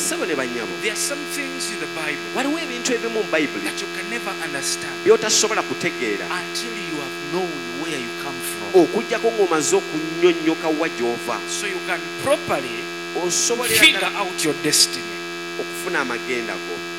Bassebo ne bannyabo, there are some things in the Bible waliwo ebintu ebimu mu Bayibuli that you can never understand by'otasobola kutegeera until you have known where you come from. okuggyako ng'omaze okunnyonnyoka wa gy'ova, So you can properly osobolera figure ddala out your destiny. okufuna amagenda go.